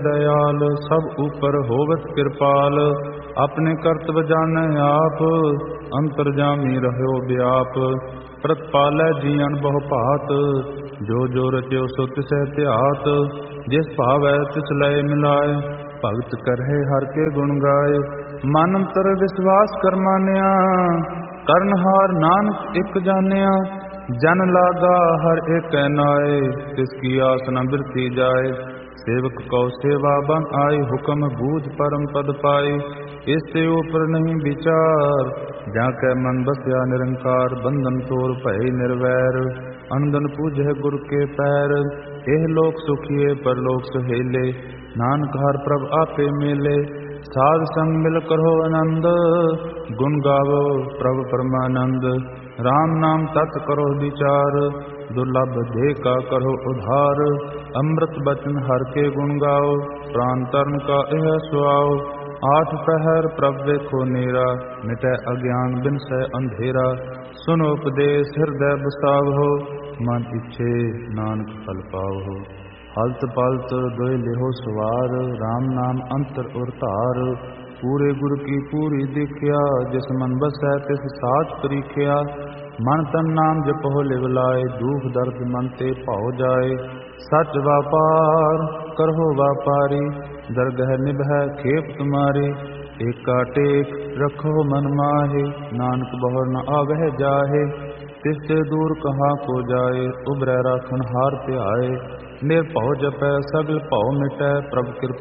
दयाल सब ऊपर होवत कृपाल। अपने कर्तव्य जानै आप अंतर्जामी रह्यो व्याप। प्रतिपालै जीवन बहु भात जो जो रच्यो सो तिसै ध्यात। जिस भावै तिस लय मिलाय भगत करहे हर के गुण गाय। मन अंतर विश्वास कर मानिया करनहार नानक एक जानिया। जन लागा हर एक नाय तिसकी आस न बिरती जाय। सेवक कौ सेवा बन आई हुक्म बूझ परम पद पाई। इससे ऊपर नहीं विचार जाके मन बसया निरंकार। बंधन तोर भय निर्वैर अंदन पूजै गुर के पैर। एह लोक सुखिए परलोक सुहेले नानक हर प्रभ आपे मेले। साध संग मिल करो आनंद गुण गावो प्रभ परमानंद। राम नाम तत् करो विचार दुर्लभ देह का करो उधार। अमृत बचन हर के गुण गाओ प्राण तरण का यह सुआओ। आठ पहर प्रभ देखो नेरा मिटै अज्ञान बिनसै अंधेरा। सुनो उपदेश हृदय बसावो मन इच्छे नानक फल पावो। हलत पलत दोय लेहो सवार राम नाम अंतर उर धार। पूरे गुरु की पूरी देखिया जिस मन बसै तिस साच परीखिया। मन तन नाम जपो लिव लाए दुख दर्द मन ते भाव जाए। सच व्यापार करहो व्यापारी दरगह निभै खेप तुम्हारी। एका टेक रखो मन माहे नानक बहुर न आवह जाहे। तिससे दूर कहाँ को जाए उबरै राखन हार ते आए। निर्भव जपै सगल भव मिटै प्रभ कृपा